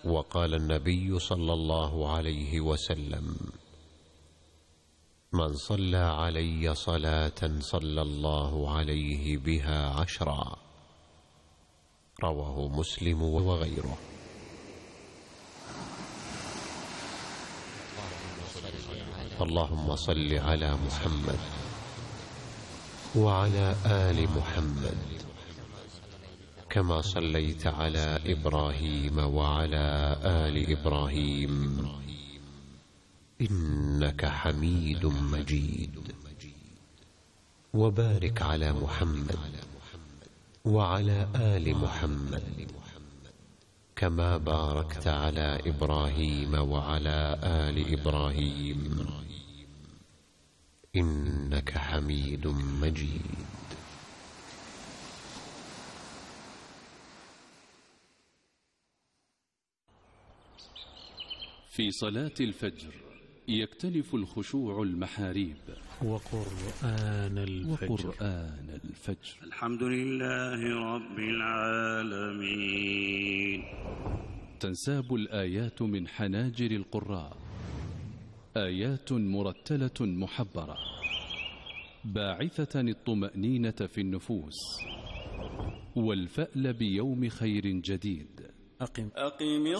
وقال النبي صلى الله عليه وسلم: من صلى علي صلاة صلى الله عليه بها 10. رواه مسلم وغيره. اللهم صل على محمد وعلى آل محمد كما صليت على إبراهيم وعلى آل إبراهيم إنك حميد مجيد. وبارك على محمد وعلى آل محمد كما باركت على إبراهيم وعلى آل إبراهيم إنك حميد مجيد. في صلاة الفجر يختلف الخشوع المحاريب وقرآن الفجر. الحمد لله رب العالمين. تنساب الآيات من حناجر القراء، آيات مرتلة محبرة باعثة الطمأنينة في النفوس والفأل بيوم خير جديد. أقم